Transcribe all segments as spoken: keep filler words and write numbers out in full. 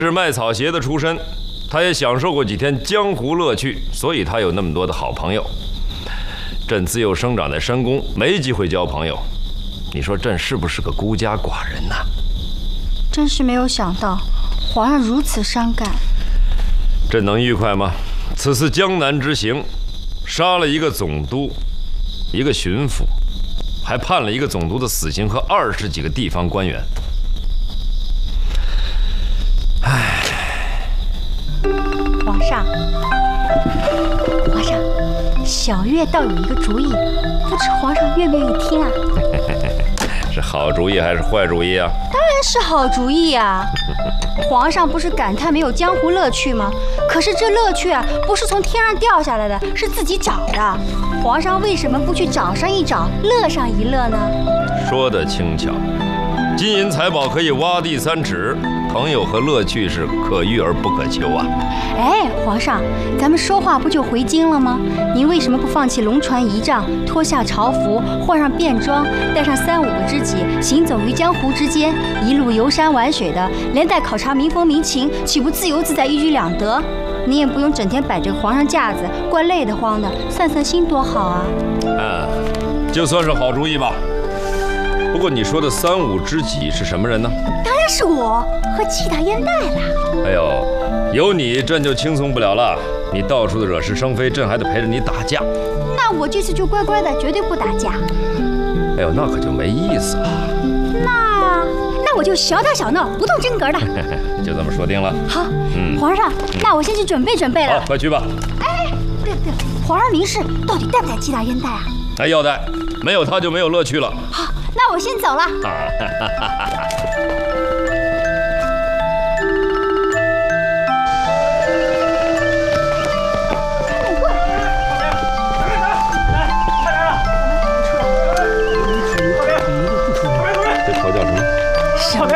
是卖草鞋的出身，他也享受过几天江湖乐趣，所以他有那么多的好朋友。朕自幼生长在山宫，没机会交朋友。你说朕是不是个孤家寡人呢？ 真是没有想到，皇上如此伤感。 朕能愉快吗？此次江南之行，杀了一个总督，一个巡抚，还判了一个总督的死刑和二十几个地方官员。唉， 皇上，皇上，小月倒有一个主意，不知皇上愿不愿意听啊？ 是好主意还是坏主意啊？ 当然是好主意啊！皇上不是感叹没有江湖乐趣吗？可是这乐趣啊，不是从天上掉下来的，是自己找的。皇上为什么不去找上一找，乐上一乐呢？ 说得轻巧，金银财宝可以挖地三尺，朋友和乐趣是可遇而不可求啊！ 哎，皇上，咱们说话不就回京了吗？您为什么不放弃龙船仪仗，脱下朝服，换上便装，带上三五个知己，行走于江湖之间，一路游山玩水的，连带考察民风民情，岂不自由自在，一举两得？你也不用整天摆着皇上架子，怪累得慌的，散散心多好啊！ 嗯，就算是好主意吧。不过你说的三五知己是什么人呢？ 当然是我和季大烟袋了。 哎呦，有你朕就轻松不了了。你到处的惹是生非，朕还得陪着你打架。 那我这次就乖乖的，绝对不打架。 哎呦，那可就没意思了。 那那我就小打小闹，不动真格的。 就这么说定了。 好，嗯，皇上，那我先去准备准备了。 好，快去吧。 哎，对对，皇上明示到底带不带季大烟袋啊？ 哎，要带，没有他就没有乐趣了。 好，那我先走了。 这头叫什么？ 什么？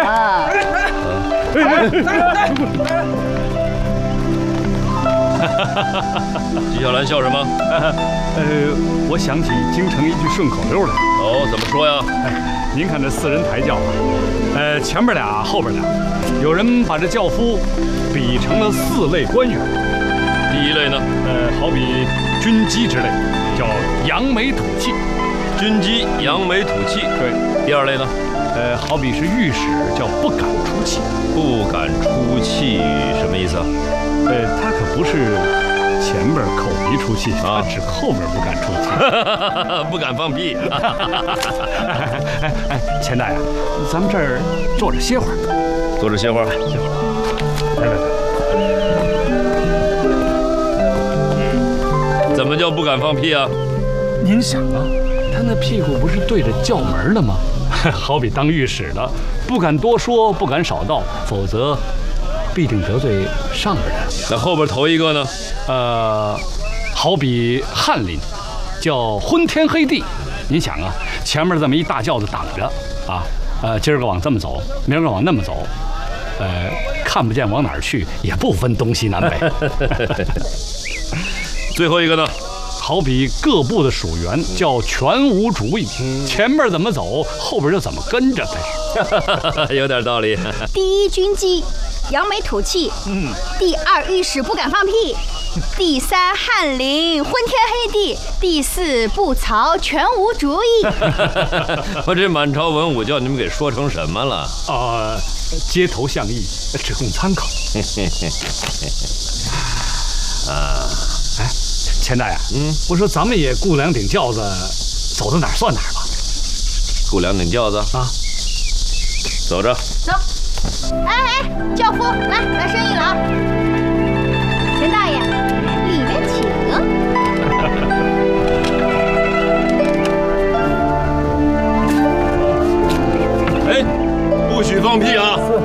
纪晓岚笑什么？ 呃，我想起京城一句顺口溜来。 哦，怎么说呀？ 哎，您看这四人抬轿啊，呃，前边俩，后边俩，有人把这轿夫比成了四类官员。 第一类呢？ 呃，好比军机之类，叫扬眉吐气。 军机扬眉吐气。 对。 第二类呢？ 呃，好比是御史，叫不敢出气。 不敢出气什么意思啊？ 呃，他可不是前边口鼻出气啊，指后边不敢出气， 不敢放屁。 哎哎哎，钱大爷，咱们这儿坐着歇会儿， 坐着歇会儿， 歇会儿。来来来，怎么叫不敢放屁啊？ 您想啊，他那屁股不是对着轿门的吗？好比当御史的，不敢多说，不敢少道，否则必定得罪上边人。 那后边头一个呢？ 呃，好比翰林，叫昏天黑地。您想啊，前面这么一大轿子挡着啊，呃，今儿个往这么走，明儿个往那么走，呃，看不见往哪儿去，也不分东西南北。 最后一个呢？ 好比各部的属员，叫全无主意，前面怎么走，后边就怎么跟着呗。 有点道理。 第一军机扬眉吐气，嗯。第二御史不敢放屁，第三翰林昏天黑地，第四步曹全无主意。 我这满朝文武叫你们给说成什么了？ 啊、呃，街头巷议，只供参考。啊，哎。钱大爷，嗯，我说咱们也雇两顶轿子，走到哪儿算哪儿吧。 雇两顶轿子啊，走着。 走。哎哎，轿夫，来来生意了啊！钱大爷，里面请。 哎，不许放屁啊！